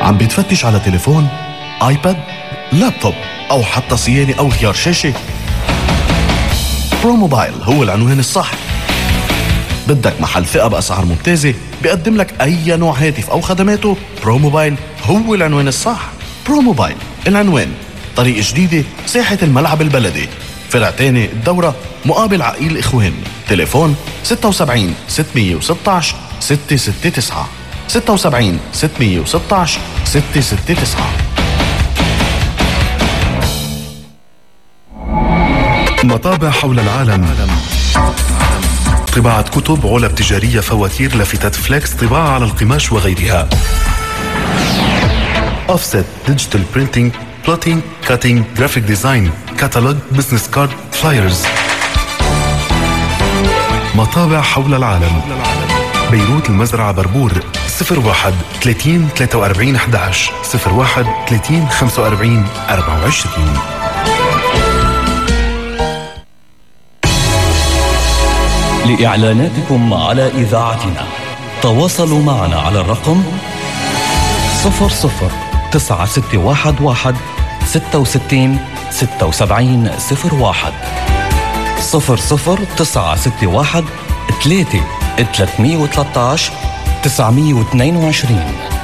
عم بتفتش على تليفون، ايباد، لابتوب أو حتى صيانة أو غيار شاشة؟ برو موبايل هو العنوان الصح. بدك محل ثقة بأسعار ممتازة بيقدم لك أي نوع هاتف أو خدماته؟ برو موبايل هو العنوان الصح. برو موبايل العنوان طريق جديدة، ساحة الملعب البلدي، فرع تاني الدورة، مقابل عقيل إخوان. تليفون 76 616 669 76 616 669. مطابع حول العالم، طباعة كتب، علب تجارية، فواتير، لافتات فليكس، طباعة على القماش وغيرها. أوفست، ديجيتال برينتينج، بلوتينج، كاتينج، جرافيك ديزاين، كاتالوج، بزنس كارد، فلايرز. مطابع حول العالم. بيروت، المزرعة، بربور. 01 30 43 11 01 30 45 24. لإعلاناتكم على إذاعتنا تواصلوا معنا على الرقم 00-9611 66 76 01 00-961 3 313 922.